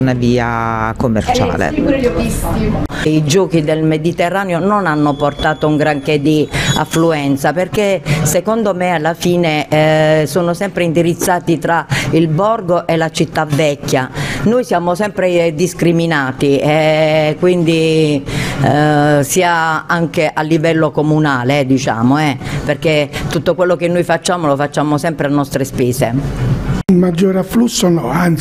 una via commerciale. I giochi del Mediterraneo non hanno portato un granché di affluenza, perché secondo me alla fine sono sempre indirizzati tra il borgo e la città vecchia. Noi siamo sempre discriminati, quindi sia anche a livello comunale, perché tutto quello che noi facciamo lo facciamo sempre a nostre spese. Un maggiore afflusso no, anzi